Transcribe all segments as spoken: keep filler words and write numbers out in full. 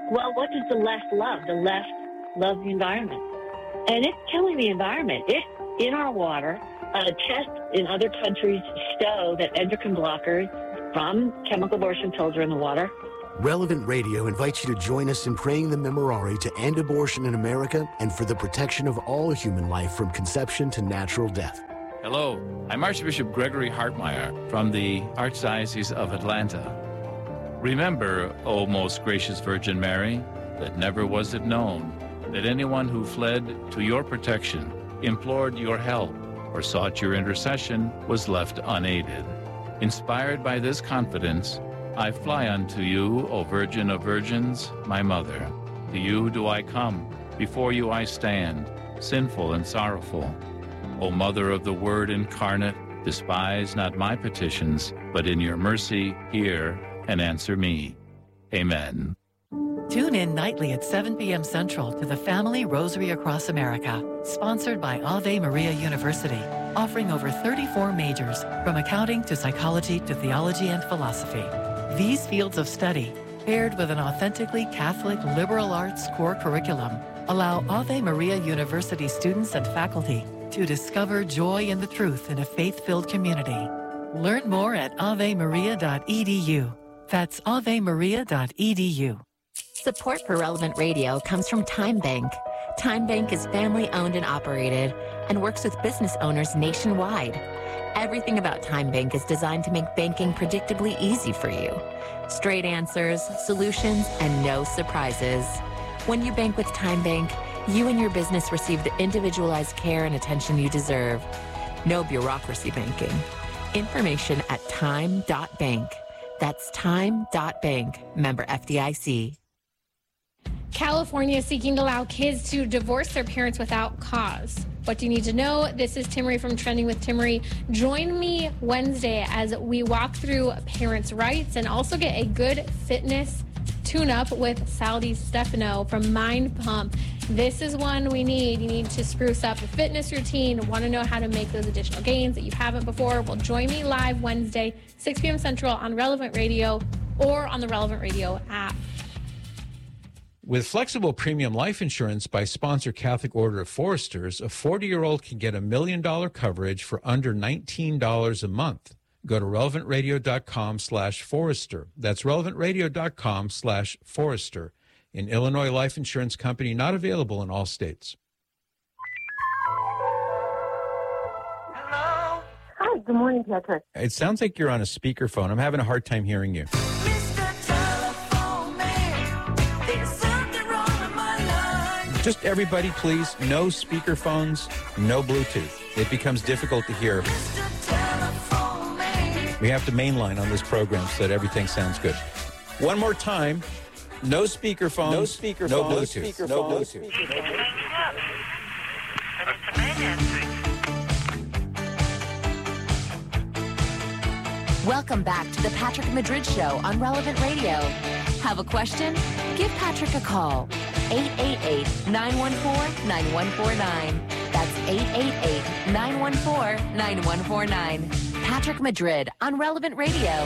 Well, what does the left love? The left loves the environment. And it's killing the environment. It, in our water, uh, tests in other countries show that endocrine blockers from chemical abortion pills are in the water. Relevant Radio invites you to join us in praying the Memorare to end abortion in America and for the protection of all human life from conception to natural death. Hello, I'm Archbishop Gregory Hartmeyer from the Archdiocese of Atlanta. Remember, O most gracious Virgin Mary, that never was it known that anyone who fled to your protection, implored your help, or sought your intercession was left unaided. Inspired by this confidence, I fly unto you, O Virgin of Virgins, my Mother. To you do I come, before you I stand, sinful and sorrowful. O Mother of the Word incarnate, despise not my petitions, but in your mercy hear and answer me. Amen. Tune in nightly at seven p.m. Central to the Family Rosary Across America, sponsored by Ave Maria University, offering over thirty-four majors, from accounting to psychology to theology and philosophy. These fields of study, paired with an authentically Catholic liberal arts core curriculum, allow Ave Maria University students and faculty to discover joy in the truth in a faith-filled community. Learn more at ave maria dot e d u. That's ave maria dot e d u. Support for Relevant Radio comes from Time Bank. Time Bank is family-owned and operated and works with business owners nationwide. Everything about Time Bank is designed to make banking predictably easy for you. Straight answers, solutions, and no surprises. When you bank with Time Bank, you and your business receive the individualized care and attention you deserve. No bureaucracy banking. Information at time dot bank. That's time dot bank. Member F D I C. California is seeking to allow kids to divorce their parents without cause. What do you need to know? This is Timmery from Trending with Timmery. Join me Wednesday as we walk through parents' rights and also get a good fitness tune-up with Sally Stefano from Mind Pump. This is one we need. You need to spruce up your fitness routine, want to know how to make those additional gains that you haven't before. Well, join me live Wednesday, six p.m. Central on Relevant Radio or on the Relevant Radio app. With flexible premium life insurance by sponsor Catholic Order of Foresters, a forty-year-old can get a million-dollar coverage for under nineteen dollars a month. Go to relevant radio dot com slash forester. That's relevant radio dot com slash forester. An Illinois life insurance company not available in all states. Hello? Hi, good morning, Patrick. It sounds like you're on a speakerphone. I'm having a hard time hearing you. Just everybody, please, no speakerphones, no Bluetooth. It becomes difficult to hear. We have to mainline on this program so that everything sounds good. One more time, no speakerphones, no, speakerphone, no Bluetooth. No Bluetooth. Welcome back to the Patrick Madrid Show on Relevant Radio. Have a question? Give Patrick a call. eight eight eight, nine one four, nine one four nine. That's eight eight eight, nine one four, nine one four nine. Patrick Madrid on Relevant Radio.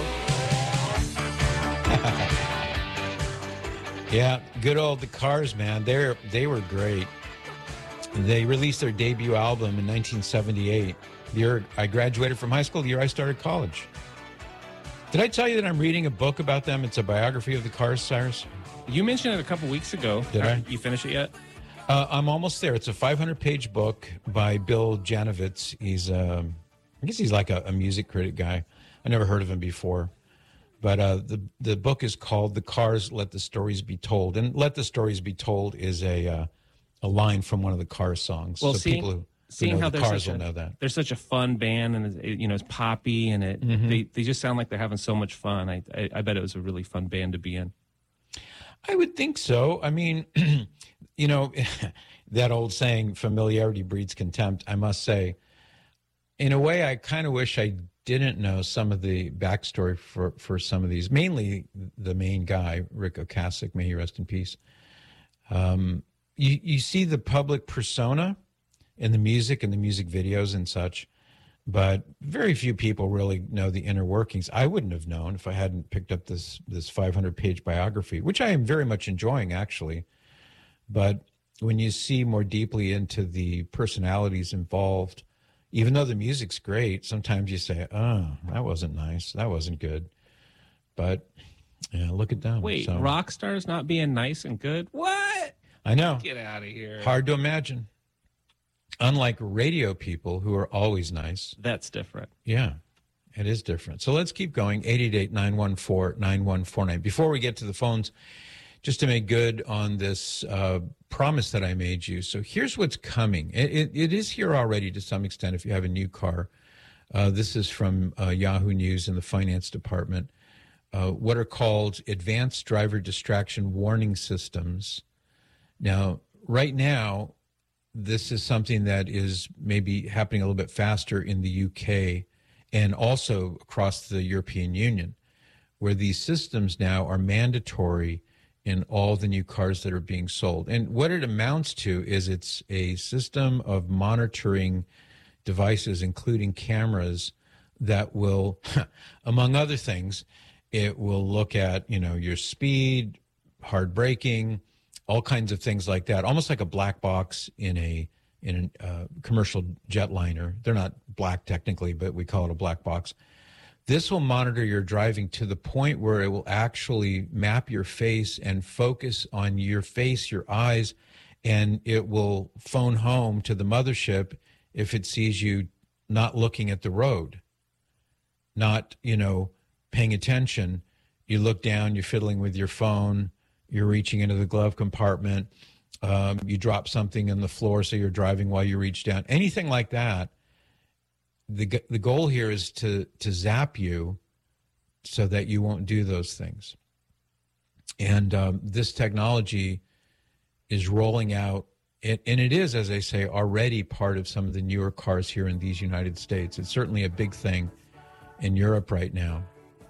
Yeah, good old The Cars, man. They're, they were great. They released their debut album in nineteen seventy-eight. The year I graduated from high school, the year I started college. Did I tell you that I'm reading a book about them? It's a biography of The Cars, Cyrus. You mentioned it a couple weeks ago. Did I? You finish it yet? Uh, I'm almost there. It's a five hundred page book by Bill Janovitz. He's, um, I guess he's like a, a music critic guy. I never heard of him before. But uh, the the book is called The Cars, Let the Stories Be Told. And Let the Stories Be Told is a uh, a line from one of the Cars songs. Well, so seeing, people who, who seeing know how the they're Cars such will a, know that. they're such a fun band, and it, you know, it's poppy, and it Mm-hmm. they, they just sound like they're having so much fun. I, I I bet it was a really fun band to be in. I would think so. I mean, you know, that old saying, familiarity breeds contempt, I must say. In a way, I kind of wish I didn't know some of the backstory for, for some of these, mainly the main guy, Rick Ocasek, may he rest in peace. Um, you, you see the public persona in the music and the music videos and such, but very few people really know the inner workings. I wouldn't have known if I hadn't picked up this this five hundred page biography, which I am very much enjoying, actually. But when you see more deeply into the personalities involved, even though the music's great, sometimes you say, oh, that wasn't nice. That wasn't good. But, yeah, look at them. Wait, so, rock stars not being nice and good? What? I know. Get out of here. Hard to imagine. Unlike radio people who are always nice. That's different. Yeah, it is different. So let's keep going. eight eight eight, nine one four, nine one four nine. Before we get to the phones, just to make good on this uh, promise that I made you. So here's what's coming. It, it, it is here already to some extent if you have a new car. Uh, this is from uh, Yahoo News in the finance department. Uh, what are called advanced driver distraction warning systems. Now, right now, this is something that is maybe happening a little bit faster in the U K and also across the European Union, where these systems now are mandatory in all the new cars that are being sold. And what it amounts to is it's a system of monitoring devices, including cameras, that will, among other things, it will look at, you know, your speed, hard braking, all kinds of things like that, almost like a black box in a in a uh, commercial jetliner. They're not black technically, but we call it a black box. This will monitor your driving to the point where it will actually map your face and focus on your face, your eyes, and it will phone home to the mothership if it sees you not looking at the road, not, you know, paying attention. You look down, you're fiddling with your phone, you're reaching into the glove compartment, um, you drop something on the floor so you're driving while you reach down, anything like that. The the goal here is to to zap you so that you won't do those things. And um, this technology is rolling out, and it is, as I say, already part of some of the newer cars here in these United States. It's certainly a big thing in Europe right now.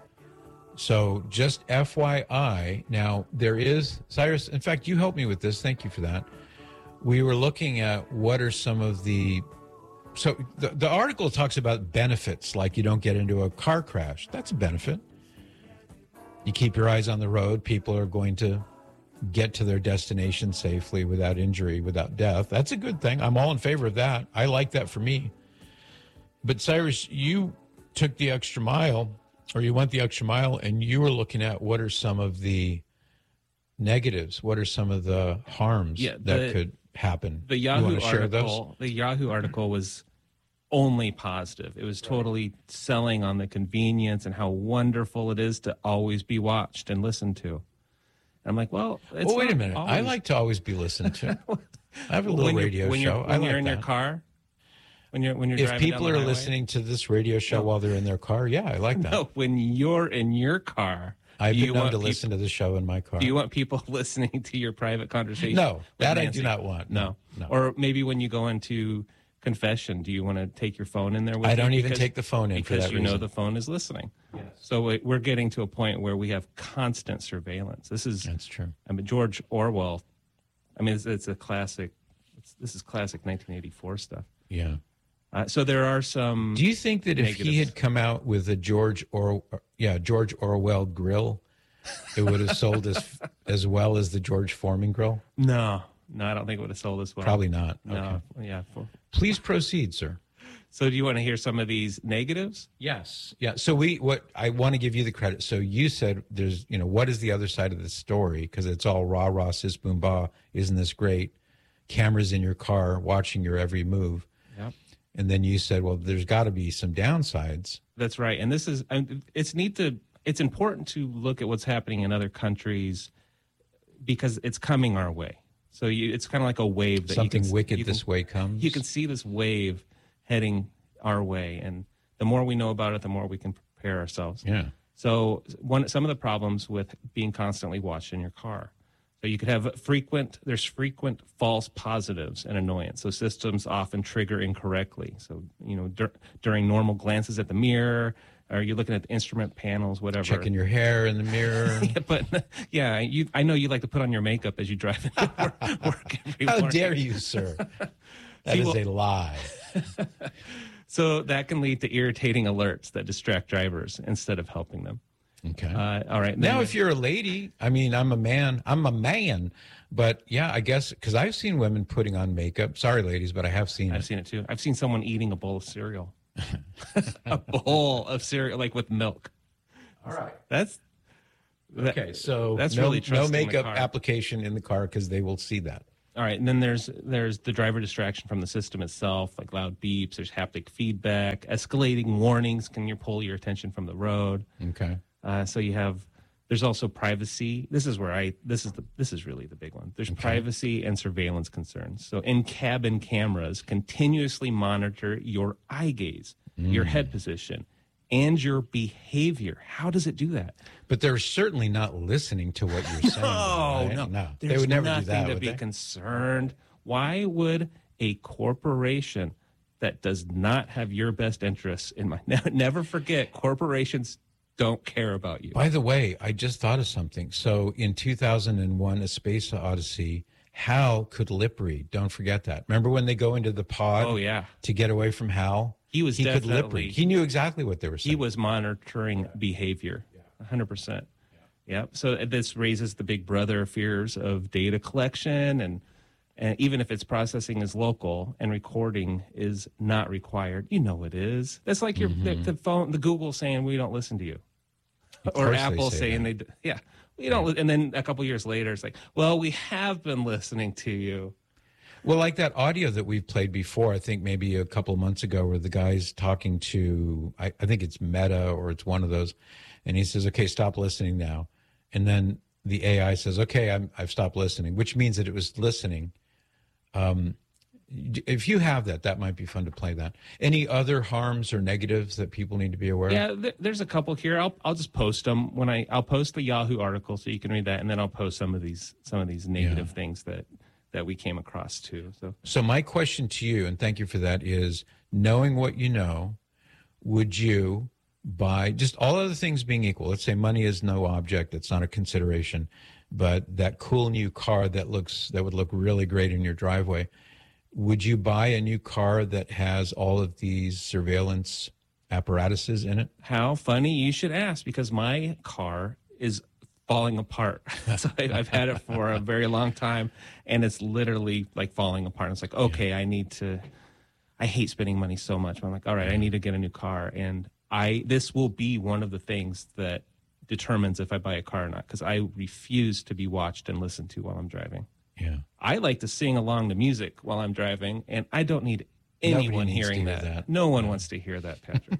So just F Y I, now there is, Cyrus, in fact, you helped me with this. Thank you for that. We were looking at what are some of the, so the, the article talks about benefits, like you don't get into a car crash. That's a benefit. You keep your eyes on the road. People are going to get to their destination safely without injury, without death. That's a good thing. I'm all in favor of that. I like that for me. But Cyrus, you took the extra mile, or you went the extra mile, and you were looking at what are some of the negatives, what are some of the harms yeah, the, that could happen. The Yahoo article, the Yahoo article was only positive. It was totally selling on the convenience and how wonderful it is to always be watched and listened to. And I'm like, well, it's oh, wait a minute. Always. I like to always be listened to. I have a little when radio when show. You're, when I you're like in that. your car. When you're when you're if driving people down the are highway? listening to this radio show no. while they're in their car, yeah, I like that. No, when you're in your car, I've been known to people, listen to the show in my car. Do you want people listening to your private conversation? No, that Nancy? I do not want. No. no, no. Or maybe when you go into confession, do you want to take your phone in there with I you? don't even because, take the phone in for because that you reason. know the phone is listening. Yes. So we're getting to a point where we have constant surveillance. This is that's true. I mean, George Orwell. I mean, it's, it's a classic. It's, this is classic nineteen eighty-four stuff. Yeah. Uh, so there are some. Do you think that negatives. if he had come out with a George or yeah George Orwell grill, it would have sold as as well as the George Foreman grill? No, no, I don't think it would have sold as well. Probably not. No, okay. yeah. For, Please proceed, sir. So do you want to hear some of these negatives? Yes. Yeah. So we what I want to give you the credit. So you said there's you know what is the other side of the story, because it's all rah rah sis boom bah. Isn't this great? Cameras in your car watching your every move. Yep. And then you said, well, there's got to be some downsides. That's right. And this is, it's neat to, it's important to look at what's happening in other countries because it's coming our way. So you, it's kind of like a wave. That Something you can, wicked you can, this way comes. You can see this wave heading our way. And the more we know about it, the more we can prepare ourselves. Yeah. So one, some of the problems with being constantly watched in your car. So you could have frequent, there's frequent false positives and annoyance. So systems often trigger incorrectly. So, you know, dur- during normal glances at the mirror, or you're looking at the instrument panels, whatever. Checking your hair in the mirror. yeah, but yeah, you, I know you like to put on your makeup as you drive into work, work every How morning. dare you, sir? That See, is well, a lie. So that can lead to irritating alerts that distract drivers instead of helping them. Okay. Uh, all right. Now, Then- if you're a lady, I mean, I'm a man. I'm a man. But yeah, I guess because I've seen women putting on makeup. Sorry, ladies, but I have seen I've it. seen it too. I've seen someone eating a bowl of cereal. A bowl of cereal, like with milk. All right. That's that- Okay, so that's no, really no trusting the makeup car. application in the car because they will see that. All right, and then there's there's the driver distraction from the system itself, like loud beeps. There's haptic feedback, escalating warnings can you pull your attention from the road. Okay. Uh, so you have there's also privacy. This is where I this is the this is really the big one. There's privacy and surveillance concerns. So in cabin cameras continuously monitor your eye gaze, your head position, and your behavior. How does it do that? But they're certainly not listening to what you're saying. Oh, right? no, no. There's They would never nothing do that, to would be they? concerned. Why would a corporation that does not have your best interests in mind? Never forget, corporations don't care about you. By the way, I just thought of something. So in two thousand one, A Space Odyssey, Hal could lip read. Don't forget that. Remember when they go into the pod Oh, yeah. to get away from Hal? He was he could lip definitely- read. He knew exactly what they were saying. He was monitoring behavior, one hundred percent. Yeah. So this raises the big brother fears of data collection, and and even if its processing is local and recording is not required, you know it is. That's like your the, the phone, the Google saying we don't listen to you, Of or course they Apple say saying that. they, d- yeah, we don't. li- And then a couple years later, it's like, well, we have been listening to you. Well, like that audio that we've played before, I think maybe a couple of months ago, where the guy's talking to, I, I think it's Meta or it's one of those, and he says, okay, stop listening now. And then the A I says, okay, I'm, I've stopped listening, which means that it was listening. Um, if you have that, that might be fun to play that. Any other harms or negatives that people need to be aware Yeah, of? th- there's a couple here. I'll I'll just post them when I I'll post the Yahoo article so you can read that, and then I'll post some of these some of these negative Yeah. things that that we came across too. So So my question to you, and thank you for that, is knowing what you know, would you buy, just all other things being equal, let's say money is no object, it's not a consideration, but that cool new car that looks, that would look really great in your driveway, would you buy a new car that has all of these surveillance apparatuses in it? how funny you should ask, because my car is falling apart. So I, I've had it for a very long time, and it's literally like falling apart. It's like, okay, I need to. I hate spending money so much. I'm like, all right, I need to get a new car, and I this will be one of the things that determines if I buy a car or not, because I refuse to be watched and listened to while I'm driving. Yeah. I like to sing along to music while I'm driving, and I don't need anyone needs to hearing hear that. that. No one wants to hear that, Patrick.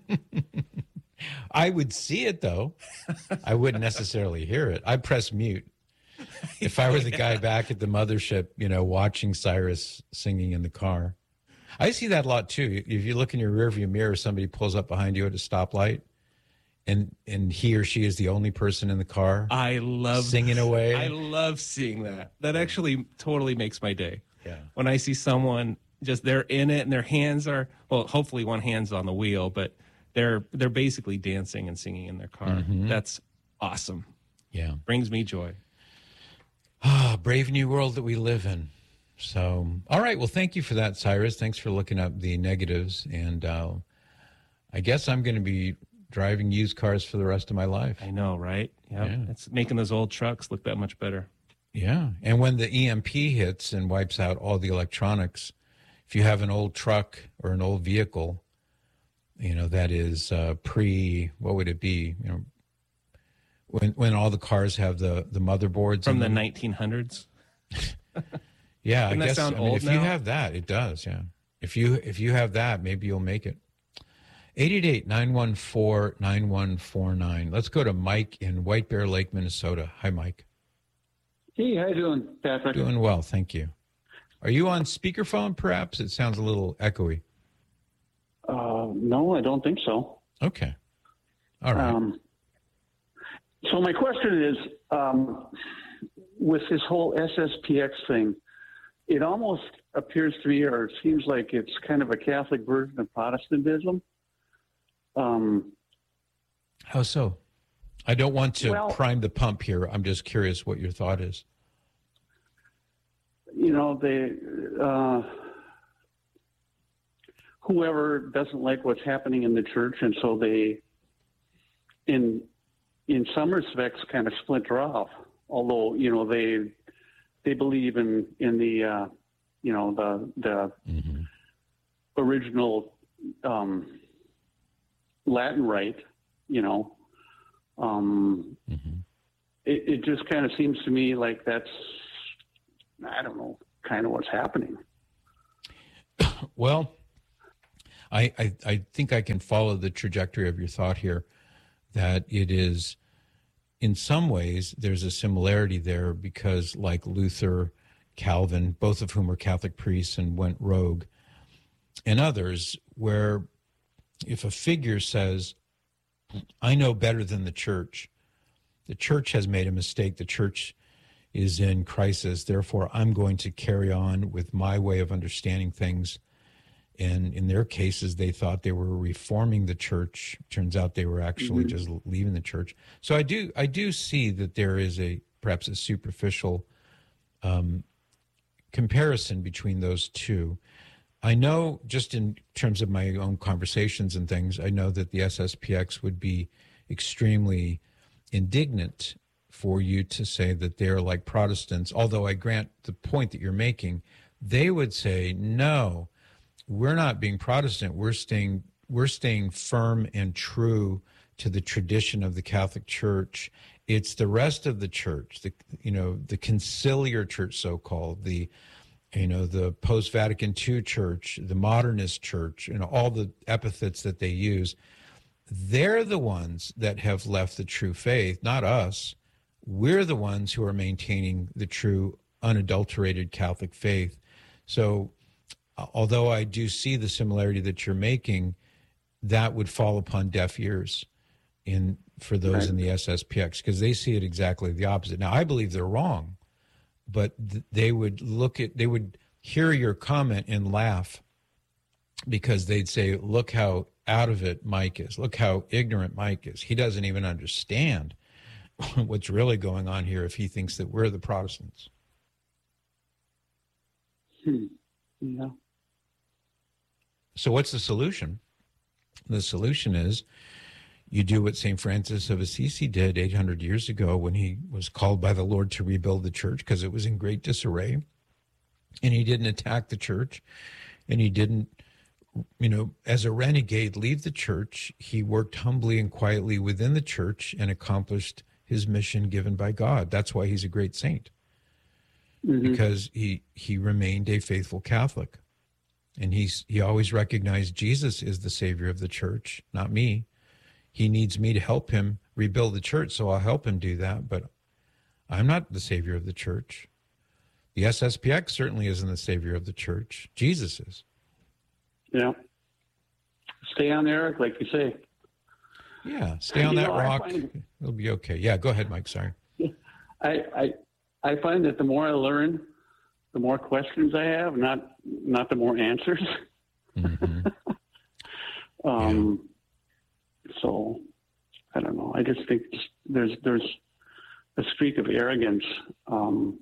I would see it though. I wouldn't necessarily hear it. I'd press mute. If I were the guy back at the mothership, you know, watching Cyrus singing in the car. I see that a lot too. If you look in your rearview mirror, somebody pulls up behind you at a stoplight, and and he or she is the only person in the car I love singing away. I love seeing that. That actually totally makes my day. Yeah. When I see someone just they're in it and their hands are well, hopefully one hand's on the wheel, but they're they're basically dancing and singing in their car. Mhm. That's awesome. Yeah. Brings me joy. Ah, brave new world that we live in. So, all right. Well, thank you for that, Cyrus. Thanks for looking up the negatives. And uh, I guess I'm going to be driving used cars for the rest of my life. I know, right? Yep. Yeah. It's making those old trucks look that much better. Yeah. And when the E M P hits and wipes out all the electronics, if you have an old truck or an old vehicle, you know, that is uh, pre, what would it be? You know, when when all the cars have the, the motherboards From in the them. nineteen hundreds. Yeah, Doesn't I that guess sound I mean, old if now? you have that, it does. Yeah, if you if you have that, maybe you'll make it. eight eight eight, nine one four, nine one four nine. Let's go to Mike in White Bear Lake, Minnesota. Hi, Mike. Hey, how you doing, Patrick? Doing well, thank you. Are you on speakerphone? Perhaps it sounds a little echoey. Uh, no, I don't think so. Okay. All right. Um, so my question is, um, with this whole S S P X thing, it almost appears to me, or it seems like it's kind of a Catholic version of Protestantism. Um, How so? I don't want to well- prime the pump here. I'm just curious what your thought is. you know, they, uh, whoever doesn't like what's happening in the church, and so they, in in some respects, kind of splinter off. Although you know they they believe in in the uh, you know the the mm-hmm. original um, Latin rite, you know. Um, mm-hmm. it, it just kind of seems to me like that's, I don't know, kind of what's happening. Well, I, I I think I can follow the trajectory of your thought here, that it is, in some ways, there's a similarity there because like Luther, Calvin, both of whom were Catholic priests and went rogue, and others, where if a figure says, I know better than the church, the church has made a mistake, the church is in crisis, therefore I'm going to carry on with my way of understanding things. And in their cases, they thought they were reforming the church. Turns out they were actually mm-hmm. just leaving the church. So I do I do see that there is a perhaps a superficial um, comparison between those two. I know, just in terms of my own conversations and things, I know that the S S P X would be extremely indignant for you to say that they're like Protestants, although I grant the point that you're making. They would say, no, we're not being Protestant. We're staying, we're staying firm and true to the tradition of the Catholic Church. It's the rest of the church, the, you know, the conciliar church, so-called, the you know, the post-Vatican Two church, the modernist church, you know, all the epithets that they use, they're the ones that have left the true faith, not us. We're the ones who are maintaining the true, unadulterated Catholic faith. So although I do see the similarity that you're making, that would fall upon deaf ears in for those right. in the S S P X, because they see it exactly the opposite. Now, I believe they're wrong, but th- they would look at, they would hear your comment and laugh, because they'd say, look how out of it Mike is. Look how ignorant Mike is. He doesn't even understand what's really going on here if he thinks that we're the Protestants. Hmm. Yeah. So what's the solution? The solution is you do what Saint Francis of Assisi did eight hundred years ago when he was called by the Lord to rebuild the church because it was in great disarray. And he didn't attack the church, and he didn't, you know, as a renegade, leave the church. He worked humbly and quietly within the church and accomplished his mission given by God. That's why he's a great saint, mm-hmm. because he he remained a faithful Catholic. And he's he always recognized Jesus is the Savior of the church, not me. He needs me to help him rebuild the church, so I'll help him do that. But I'm not the Savior of the church. The S S P X certainly isn't the Savior of the church. Jesus is. Yeah. Stay on there, like you say. Yeah, stay on you that know, rock. Find, It'll be okay. Yeah, go ahead, Mike. Sorry. I, I I find that the more I learn, the more questions I have, not not the more answers. Mm-hmm. um. Yeah. So, I don't know. I just think there's there's a streak of arrogance um,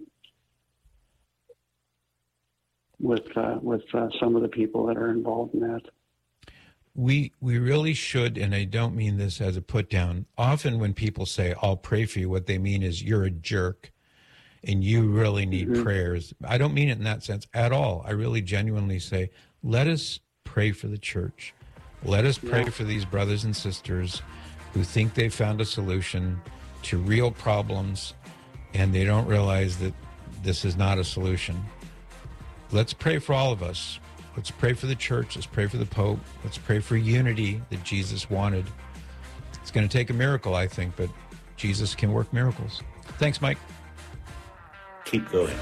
with uh, with uh, some of the people that are involved in that. We we really should, and I don't mean this as a put down. Often when people say, I'll pray for you, what they mean is you're a jerk and you really need mm-hmm. prayers. I don't mean it in that sense at all. I really genuinely say, let us pray for the church. Let us pray yeah. for these brothers and sisters who think they found a solution to real problems, and they don't realize that this is not a solution. Let's pray for all of us. Let's pray for the church. Let's pray for the Pope. Let's pray for unity that Jesus wanted. It's going to take a miracle, I think, but Jesus can work miracles. Thanks, Mike. Keep going.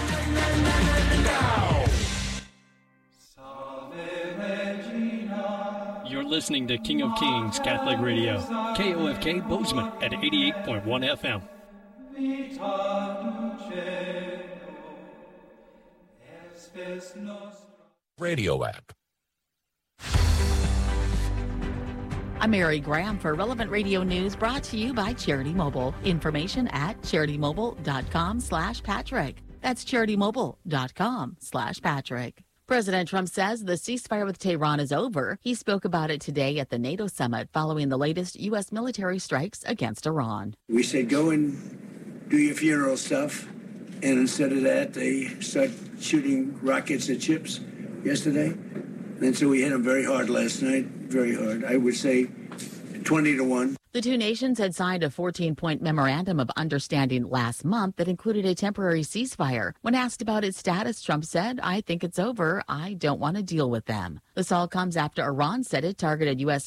You're listening to King of Kings Catholic Radio, K O F K Bozeman at eighty-eight point one F M. Radio app. I'm Mary Graham for Relevant Radio News, brought to you by Charity Mobile. Information at charity mobile dot com slash Patrick. That's charity mobile dot com slash Patrick. President Trump says the ceasefire with Tehran is over. He spoke about it today at the NATO summit following the latest U S military strikes against Iran. We said, go and do your funeral stuff. And instead of that, they start shooting rockets at ships yesterday. And so we hit them very hard last night, very hard. I would say twenty to one. The two nations had signed a fourteen-point memorandum of understanding last month that included a temporary ceasefire. When asked about its status, Trump said, I think it's over. I don't want to deal with them. This all comes after Iran said it targeted U S